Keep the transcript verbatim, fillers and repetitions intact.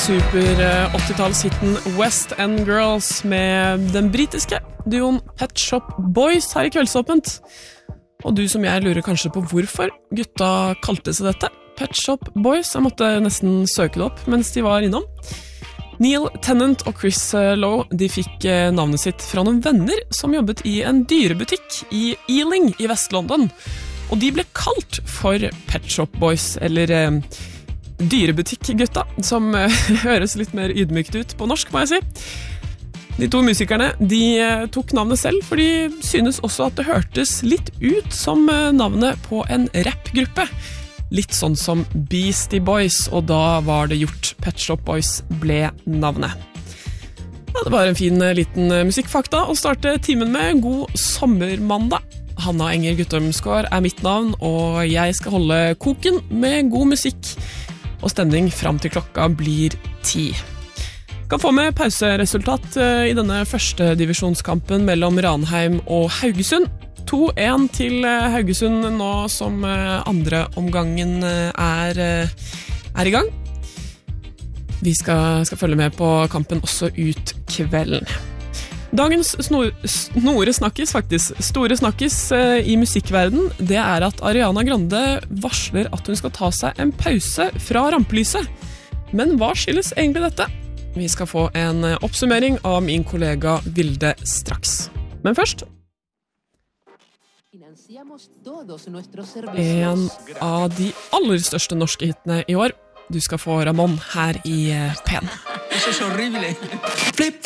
super åttitallshitten West End Girls med den britiske duoen Pet Shop Boys her i Kveldsåpent. Og du som jeg lurer kanskje på hvorfor gutta kalte seg dette. Pet Shop Boys, jeg måtte nesten søke det opp mens de var innom. Neil Tennant og Chris Lowe, de fikk navnet sitt fra noen venner som jobbet i en dyrebutikk i Ealing i Vest-London. Og de ble kalt for Pet Shop Boys, eller eh, dyrebutikk-gutta, som eh, høres litt mer ydmykt ut på norsk, må jeg si. De to musikerne, de eh, tok navnet selv, for de synes også at det hørtes litt ut som eh, navnet på en rappgruppe. Litt sånn som Beastie Boys, og da var det gjort. Pet Shop Boys ble navnet. Ja, det var en fin liten musikkfakta å starte timen med. God sommermandag. Hanna Enger Guttormsgaard er mitt navn, og jeg skal holde koken med god musikk og stemning fram til klokka blir ti. Kan få med pauseresultat i denne første divisjonskampen mellom Ranheim og Haugesund. to én til Haugesund nå som andre omgangen er, er i gang. Vi skal, skal følge med på kampen også ut kvelden. Dagens snor, snore snakkis, faktisk, store snakkis eh, i musikkverden, det er at Ariana Grande varsler at hun skal ta seg en pause fra rampelyset. Men hva skyldes egentlig dette? Vi skal få en oppsummering av min kollega Vilde straks. Men først en av de aller største norske hitene i år. Du skal få Ramón her i P N. Eso es horrible. Flip,